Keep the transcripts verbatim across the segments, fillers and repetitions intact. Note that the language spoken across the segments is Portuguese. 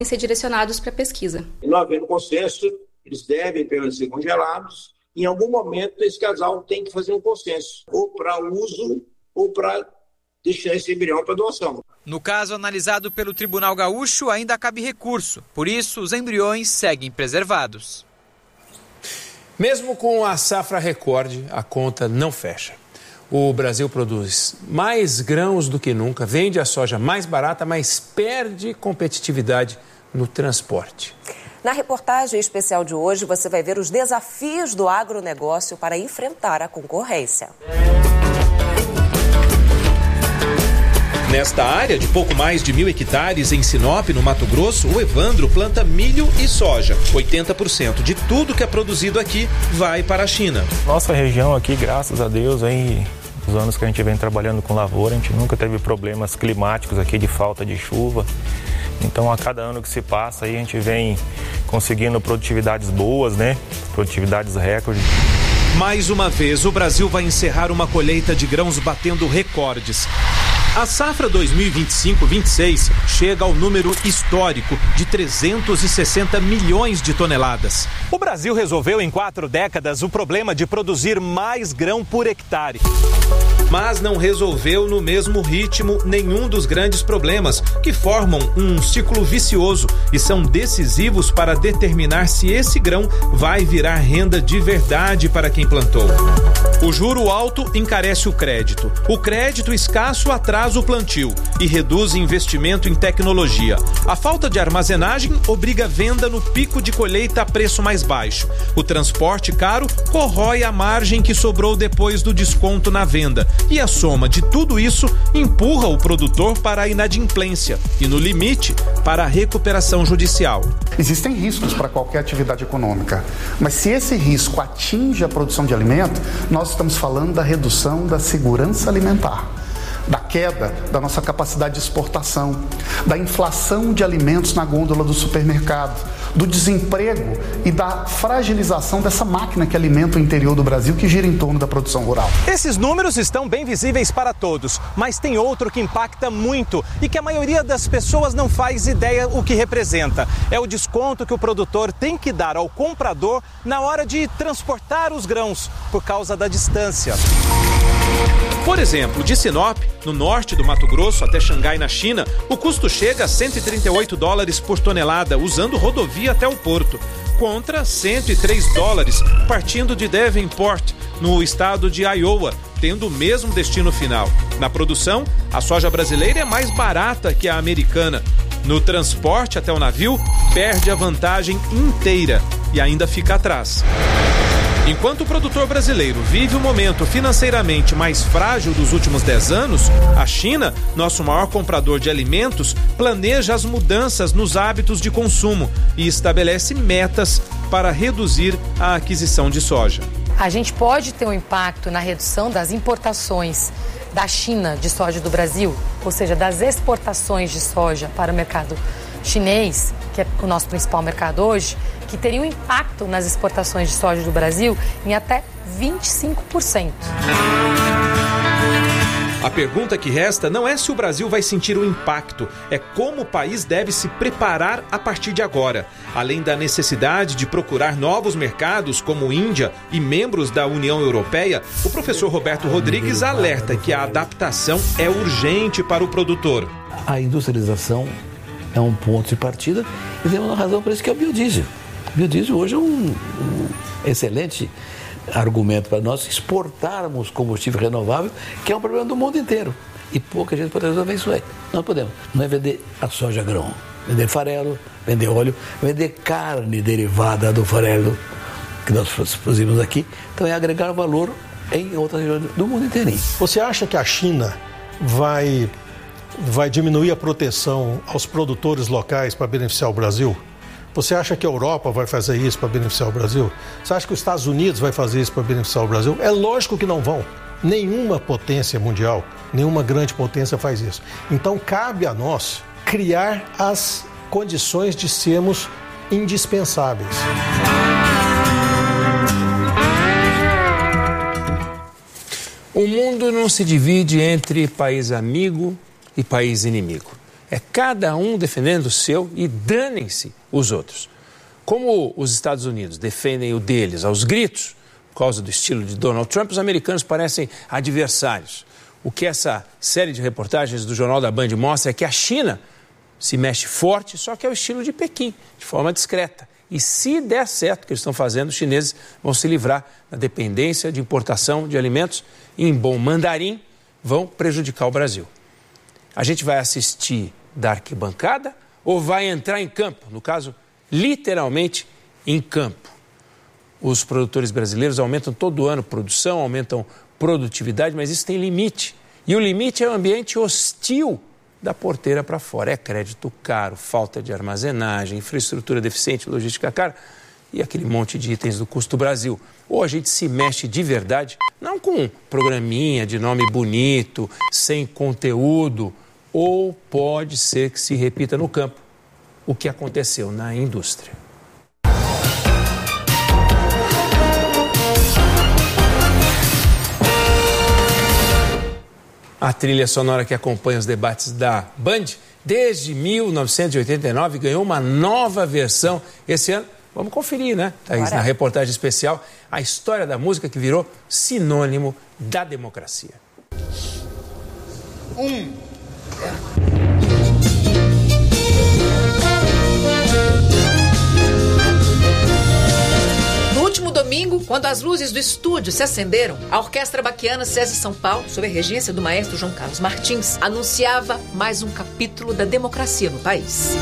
ser direcionados para pesquisa. Não havendo consenso, eles devem permanecer congelados. Em algum momento, esse casal tem que fazer um consenso, ou para uso, ou para deixar esse embrião para doação. No caso analisado pelo Tribunal Gaúcho, ainda cabe recurso. Por isso, os embriões seguem preservados. Mesmo com a safra recorde, a conta não fecha. O Brasil produz mais grãos do que nunca, vende a soja mais barata, mas perde competitividade no transporte. Na reportagem especial de hoje, você vai ver os desafios do agronegócio para enfrentar a concorrência. Nesta área de pouco mais de mil hectares em Sinop, no Mato Grosso, o Evandro planta milho e soja. oitenta por cento de tudo que é produzido aqui vai para a China. Nossa região aqui, graças a Deus, hein, nos anos que a gente vem trabalhando com lavoura, a gente nunca teve problemas climáticos aqui de falta de chuva. Então, a cada ano que se passa, aí a gente vem conseguindo produtividades boas, né? Produtividades recorde. Mais uma vez, o Brasil vai encerrar uma colheita de grãos batendo recordes. A safra dois mil e vinte e cinco vinte e seis chega ao número histórico de trezentos e sessenta milhões de toneladas. O Brasil resolveu em quatro décadas o problema de produzir mais grão por hectare. Mas não resolveu no mesmo ritmo nenhum dos grandes problemas que formam um ciclo vicioso e são decisivos para determinar se esse grão vai virar renda de verdade para quem plantou. O juro alto encarece o crédito. O crédito escasso atrasa o plantio e reduz investimento em tecnologia. A falta de armazenagem obriga a venda no pico de colheita a preço mais baixo. O transporte caro corrói a margem que sobrou depois do desconto na venda. E a soma de tudo isso empurra o produtor para a inadimplência e, no limite, para a recuperação judicial. Existem riscos para qualquer atividade econômica, mas se esse risco atinge a produção de alimento, nós estamos falando da redução da segurança alimentar, da queda da nossa capacidade de exportação, da inflação de alimentos na gôndola do supermercado, do desemprego e da fragilização dessa máquina que alimenta o interior do Brasil, que gira em torno da produção rural. Esses números estão bem visíveis para todos, mas tem outro que impacta muito e que a maioria das pessoas não faz ideia o que representa. É o desconto que o produtor tem que dar ao comprador na hora de transportar os grãos, por causa da distância. Por exemplo, de Sinop, no norte do Mato Grosso, até Xangai, na China, o custo chega a cento e trinta e oito dólares por tonelada, usando rodovia até o porto, contra cento e três dólares partindo de Davenport, no estado de Iowa, tendo o mesmo destino final. Na produção, a soja brasileira é mais barata que a americana. No transporte até o navio, perde a vantagem inteira e ainda fica atrás. Enquanto o produtor brasileiro vive o momento financeiramente mais frágil dos últimos dez anos, a China, nosso maior comprador de alimentos, planeja as mudanças nos hábitos de consumo e estabelece metas para reduzir a aquisição de soja. A gente pode ter um impacto na redução das importações da China de soja do Brasil, ou seja, das exportações de soja para o mercado chinês, que é o nosso principal mercado hoje, que teria um impacto nas exportações de soja do Brasil em até vinte e cinco por cento. A pergunta que resta não é se o Brasil vai sentir o impacto, é como o país deve se preparar a partir de agora. Além da necessidade de procurar novos mercados, como Índia e membros da União Europeia, o professor Roberto Rodrigues alerta que a adaptação é urgente para o produtor. A industrialização é um ponto de partida e tem uma razão para isso, que é o biodiesel. O biodiesel hoje é um, um excelente argumento para nós exportarmos combustível renovável, que é um problema do mundo inteiro. E pouca gente pode resolver isso aí. Não podemos. Não é vender a soja grão, vender farelo, vender óleo, vender carne derivada do farelo que nós produzimos aqui. Então é agregar valor em outras regiões do mundo inteirinho. Você acha que a China vai, vai diminuir a proteção aos produtores locais para beneficiar o Brasil? Você acha que a Europa vai fazer isso para beneficiar o Brasil? Você acha que os Estados Unidos vai fazer isso para beneficiar o Brasil? É lógico que não vão. Nenhuma potência mundial, nenhuma grande potência faz isso. Então cabe a nós criar as condições de sermos indispensáveis. O mundo não se divide entre país amigo e país inimigo. É cada um defendendo o seu e danem-se os outros. Como os Estados Unidos defendem o deles aos gritos, por causa do estilo de Donald Trump, os americanos parecem adversários. O que essa série de reportagens do Jornal da Band mostra é que a China se mexe forte, só que é o estilo de Pequim, de forma discreta. E se der certo o que eles estão fazendo, os chineses vão se livrar da dependência de importação de alimentos e, em bom mandarim, vão prejudicar o Brasil. A gente vai assistir da arquibancada ou vai entrar em campo? No caso, literalmente em campo. Os produtores brasileiros aumentam todo ano produção, aumentam produtividade, mas isso tem limite. E o limite é o ambiente hostil da porteira para fora. É crédito caro, falta de armazenagem, infraestrutura deficiente, logística cara e aquele monte de itens do custo Brasil. Ou a gente se mexe de verdade, não com um programinha de nome bonito, sem conteúdo, ou pode ser que se repita no campo o que aconteceu na indústria. A trilha sonora que acompanha os debates da Band, desde mil novecentos e oitenta e nove, ganhou uma nova versão esse ano. Vamos conferir, né, Thaís, Bora. na reportagem especial, a história da música que virou sinônimo da democracia. Um. No último domingo, quando as luzes do estúdio se acenderam, a Orquestra Baquiana SESI São Paulo, sob a regência do maestro João Carlos Martins, anunciava mais um capítulo da democracia no país.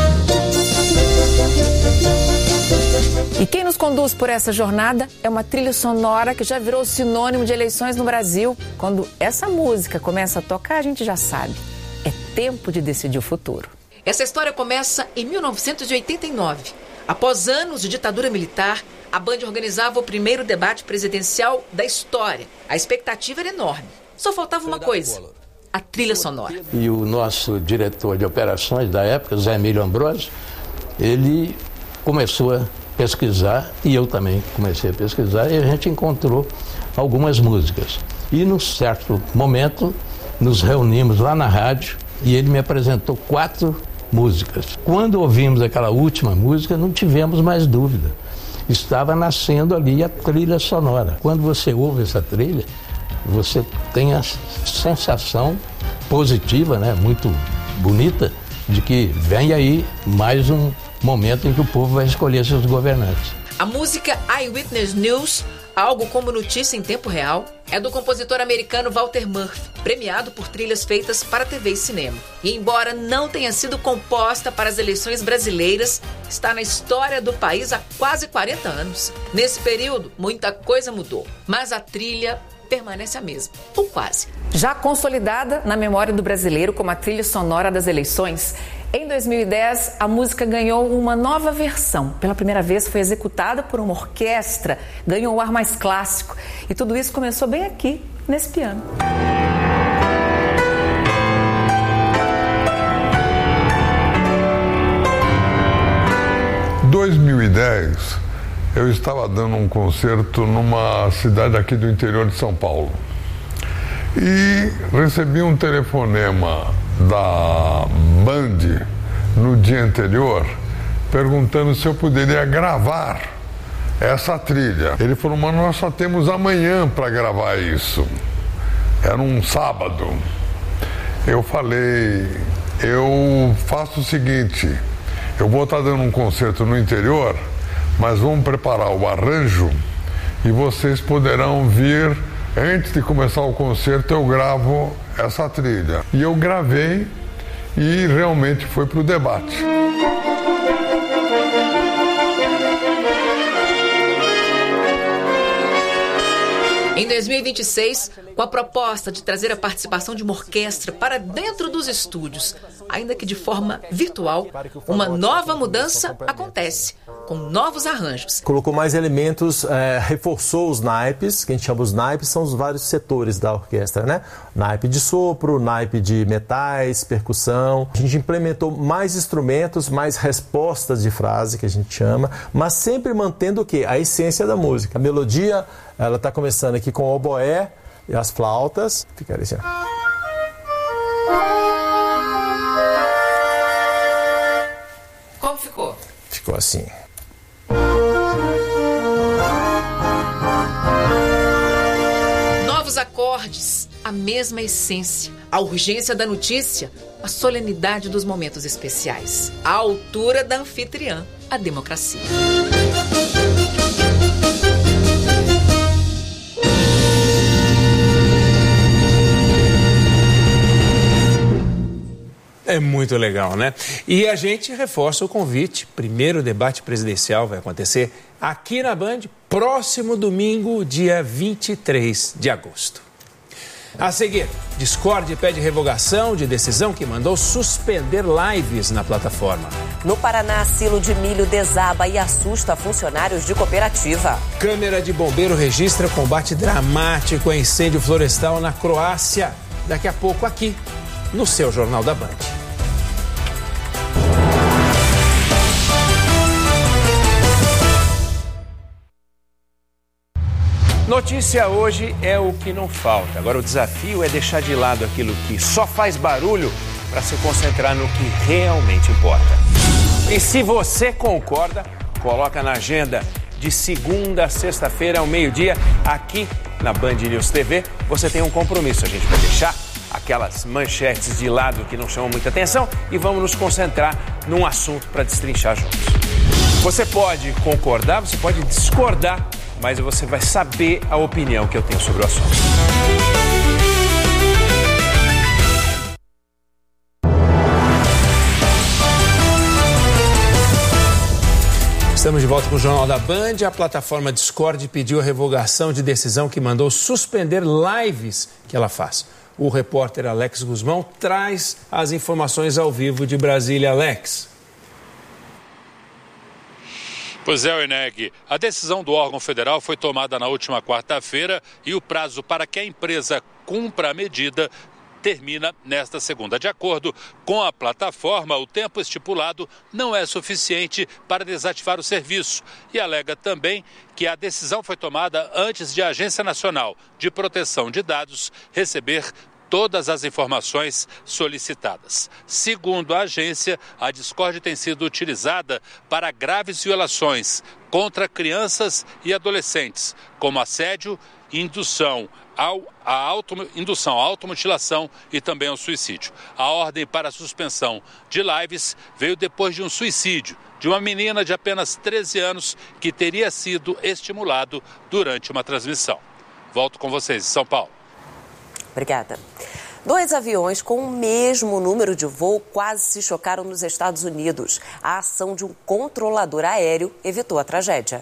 E quem nos conduz por essa jornada é uma trilha sonora que já virou sinônimo de eleições no Brasil. Quando essa música começa a tocar, a gente já sabe. É tempo de decidir o futuro. Essa história começa em mil novecentos e oitenta e nove. Após anos de ditadura militar, a Band organizava o primeiro debate presidencial da história. A expectativa era enorme. Só faltava uma coisa: a trilha sonora. E o nosso diretor de operações da época, Zé Emílio Ambrosio, ele começou a pesquisar, e eu também comecei a pesquisar, e a gente encontrou algumas músicas. E num certo momento, nos reunimos lá na rádio, e ele me apresentou quatro músicas. Quando ouvimos aquela última música, não tivemos mais dúvida. Estava nascendo ali a trilha sonora. Quando você ouve essa trilha, você tem a sensação positiva, né, muito bonita, de que vem aí mais um momento em que o povo vai escolher seus governantes. A música Eyewitness News, algo como notícia em tempo real, é do compositor americano Walter Murphy, premiado por trilhas feitas para T V e cinema. E embora não tenha sido composta para as eleições brasileiras, está na história do país há quase quarenta anos. Nesse período, muita coisa mudou, mas a trilha permanece a mesma, ou quase. Já consolidada na memória do brasileiro como a trilha sonora das eleições, em dois mil e dez, a música ganhou uma nova versão. Pela primeira vez foi executada por uma orquestra, ganhou um ar mais clássico. E tudo isso começou bem aqui, nesse piano. dois mil e dez, eu estava dando um concerto numa cidade aqui do interior de São Paulo. E recebi um telefonema da Band no dia anterior, perguntando se eu poderia gravar essa trilha. Ele falou: mas nós só temos amanhã para gravar isso. Era um sábado. Eu falei: eu faço o seguinte, eu vou estar dando um concerto no interior, mas vamos preparar o arranjo e vocês poderão vir. Antes de começar o concerto, eu gravo essa trilha. E eu gravei e realmente foi para o debate. Em dois mil e vinte e seis, com a proposta de trazer a participação de uma orquestra para dentro dos estúdios, ainda que de forma virtual, uma nova mudança acontece, com novos arranjos. Colocou mais elementos, é, reforçou os naipes, que a gente chama os naipes, são os vários setores da orquestra, né? Naipe de sopro, naipe de metais, percussão. A gente implementou mais instrumentos, mais respostas de frase, que a gente chama, mas sempre mantendo o quê? A essência da música. A melodia, ela está começando aqui com o oboé e as flautas. Fica assim, ó. ficou? Ficou assim. Novos acordes, a mesma essência. A urgência da notícia, a solenidade dos momentos especiais. A altura da anfitriã, a democracia. É muito legal, né? E a gente reforça o convite. Primeiro debate presidencial vai acontecer aqui na Band, próximo domingo, dia vinte e três de agosto. A seguir, Discord pede revogação de decisão que mandou suspender lives na plataforma. No Paraná, silo de milho desaba e assusta funcionários de cooperativa. Câmara de bombeiro registra combate dramático a incêndio florestal na Croácia. Daqui a pouco aqui, no seu Jornal da Band. Notícia hoje é o que não falta. Agora o desafio é deixar de lado aquilo que só faz barulho para se concentrar no que realmente importa. E se você concorda, coloca na agenda de segunda a sexta-feira ao meio-dia aqui na Band News T V. Você tem um compromisso, a gente vai deixar aquelas manchetes de lado que não chamam muita atenção e vamos nos concentrar num assunto para destrinchar juntos. Você pode concordar, você pode discordar, mas você vai saber a opinião que eu tenho sobre o assunto. Estamos de volta com o Jornal da Band. A plataforma Discord pediu a revogação de decisão que mandou suspender lives que ela faz. O repórter Alex Guzmão traz as informações ao vivo de Brasília. Alex. Pois é, Eneg. A decisão do órgão federal foi tomada na última quarta-feira e o prazo para que a empresa cumpra a medida termina nesta segunda. De acordo com a plataforma, o tempo estipulado não é suficiente para desativar o serviço e alega também que a decisão foi tomada antes de a Agência Nacional de Proteção de Dados receber todas as informações solicitadas. Segundo a agência, a Discord tem sido utilizada para graves violações contra crianças e adolescentes, como assédio, indução ao, a auto, indução à automutilação e também ao suicídio. A ordem para a suspensão de lives veio depois de um suicídio de uma menina de apenas treze anos que teria sido estimulado durante uma transmissão. Volto com vocês em São Paulo. Obrigada. Dois aviões com o mesmo número de voo quase se chocaram nos Estados Unidos. A ação de um controlador aéreo evitou a tragédia.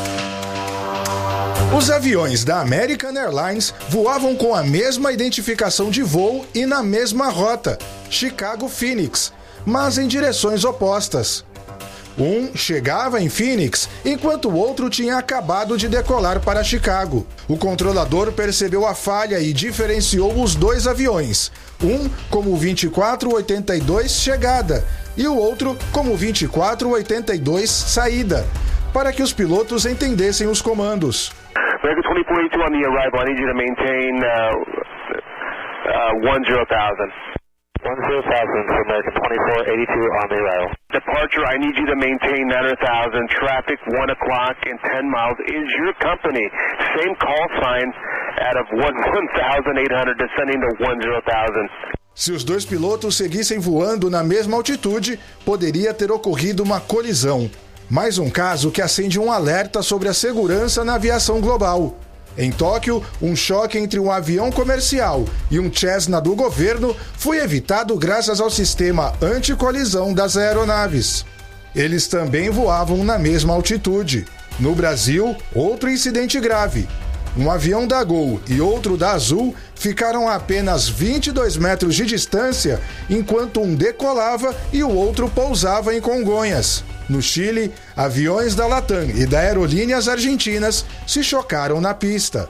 Os aviões da American Airlines voavam com a mesma identificação de voo e na mesma rota, Chicago-Phoenix, mas em direções opostas. Um chegava em Phoenix, enquanto o outro tinha acabado de decolar para Chicago. O controlador percebeu a falha e diferenciou os dois aviões. Um como vinte e quatro oitenta e dois chegada e o outro como vinte e quatro oitenta e dois saída, para que os pilotos entendessem os comandos. American twenty forty-two on the arrival. I need you to maintain uh, uh, one zero thousand. one zero thousand for American twenty-four eighty-two on the arrival. Departure, I need you to maintain nine hundred thousand. Traffic one o'clock and ten miles is your company. Same call sign out of one thousand eight hundred descending to one zero thousand. Se os dois pilotos seguissem voando na mesma altitude, poderia ter ocorrido uma colisão. Mais um caso que acende um alerta sobre a segurança na aviação global. Em Tóquio, um choque entre um avião comercial e um Cessna do governo foi evitado graças ao sistema anticolisão das aeronaves. Eles também voavam na mesma altitude. No Brasil, outro incidente grave. Um avião da Gol e outro da Azul ficaram a apenas vinte e dois metros de distância, enquanto um decolava e o outro pousava em Congonhas. No Chile, aviões da Latam e da Aerolíneas Argentinas se chocaram na pista.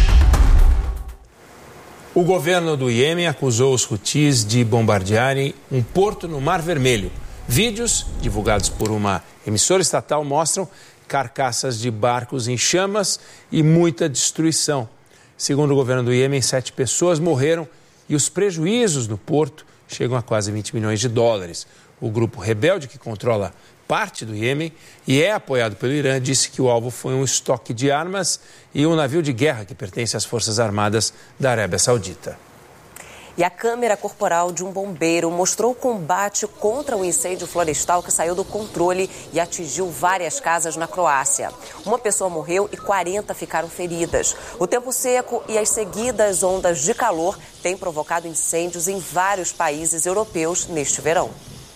O governo do Iêmen acusou os Houthis de bombardearem um porto no Mar Vermelho. Vídeos divulgados por uma emissora estatal mostram carcaças de barcos em chamas e muita destruição. Segundo o governo do Iêmen, sete pessoas morreram e os prejuízos no porto chegam a quase vinte milhões de dólares. O grupo rebelde que controla parte do Iêmen e é apoiado pelo Irã, disse que o alvo foi um estoque de armas e um navio de guerra que pertence às Forças Armadas da Arábia Saudita. E a câmera corporal de um bombeiro mostrou o combate contra o incêndio florestal que saiu do controle e atingiu várias casas na Croácia. Uma pessoa morreu e quarenta ficaram feridas. O tempo seco e as seguidas ondas de calor têm provocado incêndios em vários países europeus neste verão.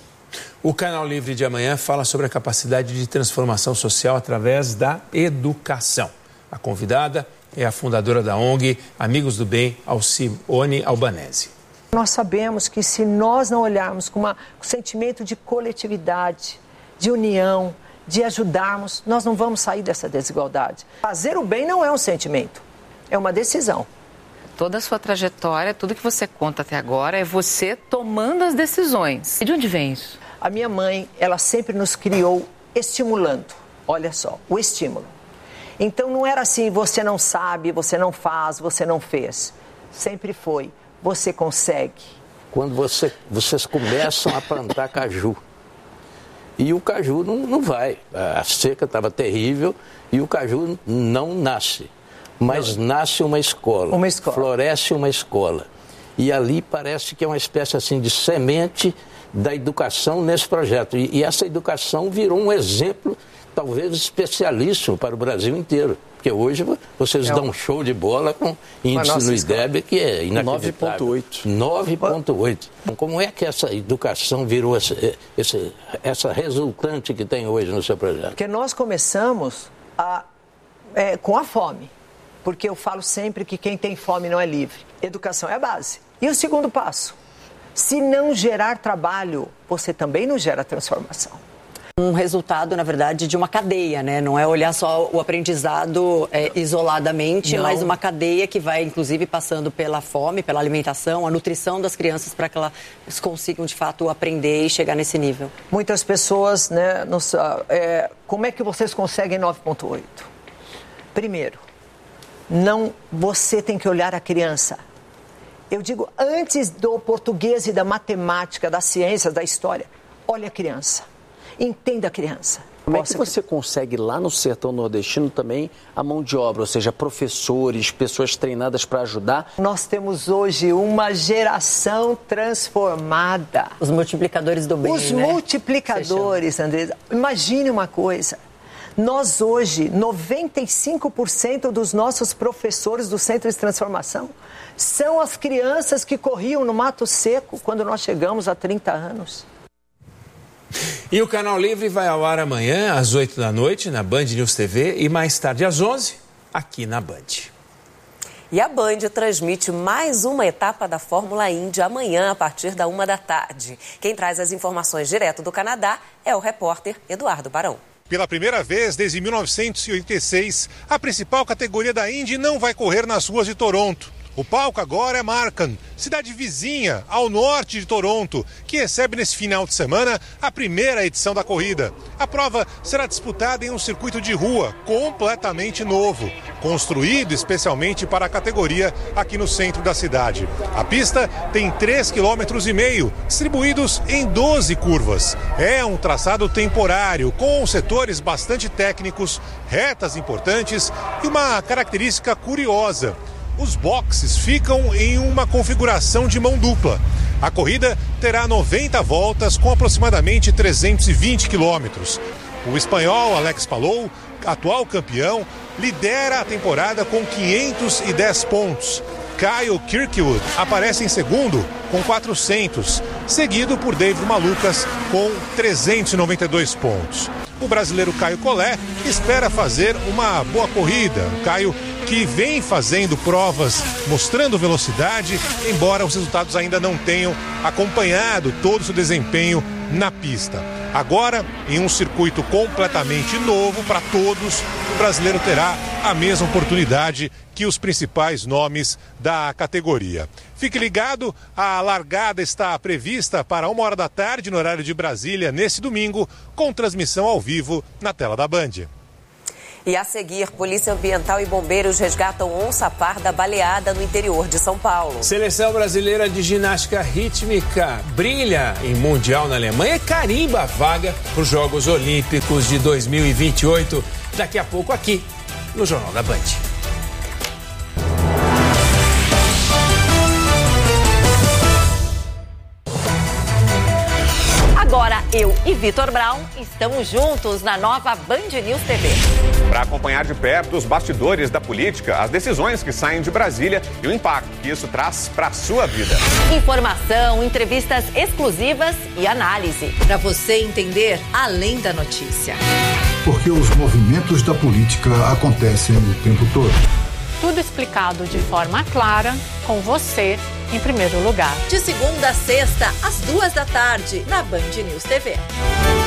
O Canal Livre de amanhã fala sobre a capacidade de transformação social através da educação. A convidada é a fundadora da O N G Amigos do Bem, Alcione Albanese. Nós sabemos que se nós não olharmos com um sentimento de coletividade, de união, de ajudarmos, nós não vamos sair dessa desigualdade. Fazer o bem não é um sentimento, é uma decisão. Toda a sua trajetória, tudo que você conta até agora é você tomando as decisões. E de onde vem isso? A minha mãe, ela sempre nos criou estimulando, olha só, o estímulo. Então não era assim, você não sabe, você não faz, você não fez. Sempre foi, você consegue. Quando você, vocês começam a plantar caju, e o caju não, não vai, a seca estava terrível e o caju não nasce. Mas não. Nasce uma escola, uma escola, floresce uma escola. E ali parece que é uma espécie assim de semente da educação nesse projeto. E, e essa educação virou um exemplo talvez especialíssimo para o Brasil inteiro. Porque hoje vocês é dão um show de bola com índice no I D E B que é inacreditável. nove ponto oito. nove ponto oito. Como é que essa educação virou essa, essa, essa resultante que tem hoje no seu projeto? Porque nós começamos a, é, com a fome. Porque eu falo sempre que quem tem fome não é livre. Educação é a base. E o segundo passo? Se não gerar trabalho, você também não gera transformação. Um resultado, na verdade, de uma cadeia, né? Não é olhar só o aprendizado é, isoladamente, não. Mas uma cadeia que vai, inclusive, passando pela fome, pela alimentação, a nutrição das crianças para que elas consigam, de fato, aprender e chegar nesse nível. Muitas pessoas, né? Nos, é, como é que vocês conseguem nove ponto oito? Primeiro, não, você tem que olhar a criança. Eu digo, antes do português e da matemática, das ciências, da história, olha a criança. Entenda a criança. Como é que você consegue lá no sertão nordestino também a mão de obra, ou seja, professores, pessoas treinadas para ajudar? Nós temos hoje uma geração transformada. Os multiplicadores do bem, Os né? multiplicadores, Andresa. Imagine uma coisa. Nós hoje, noventa e cinco por cento dos nossos professores do Centro de Transformação são as crianças que corriam no mato seco quando nós chegamos há trinta anos. E o Canal Livre vai ao ar amanhã, às oito da noite, na Band News T V e mais tarde, às onze, aqui na Band. E a Band transmite mais uma etapa da Fórmula Indy amanhã, a partir da uma da tarde. Quem traz as informações direto do Canadá é o repórter Eduardo Barão. Pela primeira vez desde mil novecentos e oitenta e seis, a principal categoria da Indy não vai correr nas ruas de Toronto. O palco agora é Markham, cidade vizinha ao norte de Toronto, que recebe nesse final de semana a primeira edição da corrida. A prova será disputada em um circuito de rua completamente novo, construído especialmente para a categoria aqui no centro da cidade. A pista tem três vírgula cinco quilômetros, distribuídos em doze curvas. É um traçado temporário, com setores bastante técnicos, retas importantes e uma característica curiosa. Os boxes ficam em uma configuração de mão dupla. A corrida terá noventa voltas com aproximadamente trezentos e vinte quilômetros. O espanhol Alex Palou, atual campeão, lidera a temporada com quinhentos e dez pontos. Kyle Kirkwood aparece em segundo com quatrocentos, seguido por David Malucas com trezentos e noventa e dois pontos. O brasileiro Caio Collet espera fazer uma boa corrida. O Caio que vem fazendo provas mostrando velocidade, embora os resultados ainda não tenham acompanhado todo o seu desempenho na pista. Agora, em um circuito completamente novo para todos, o brasileiro terá a mesma oportunidade que os principais nomes da categoria. Fique ligado, a largada está prevista para uma hora da tarde no horário de Brasília nesse domingo, com transmissão ao vivo na tela da Band. E a seguir, Polícia Ambiental e bombeiros resgatam onça parda baleada no interior de São Paulo. Seleção brasileira de ginástica rítmica brilha em Mundial na Alemanha e carimba a vaga para os Jogos Olímpicos de dois mil e vinte e oito. Daqui a pouco aqui no Jornal da Band. Agora eu e Vitor Brown estamos juntos na nova Band News T V. Para acompanhar de perto os bastidores da política, as decisões que saem de Brasília e o impacto que isso traz para a sua vida. Informação, entrevistas exclusivas e análise. Para você entender além da notícia. Porque os movimentos da política acontecem o tempo todo. Tudo explicado de forma clara, com você em primeiro lugar. De segunda a sexta, às duas da tarde, na Band News T V.